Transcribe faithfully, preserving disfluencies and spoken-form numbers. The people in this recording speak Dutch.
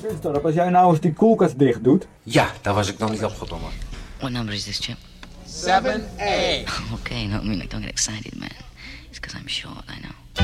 Winstorp, als jij nou eens die koelkast dicht doet. Ja, daar was ik nog niet opgekomen. What number is this, Chip? seven A. Okay, no, I mean, like, don't get excited, man. It's because I'm short, I know.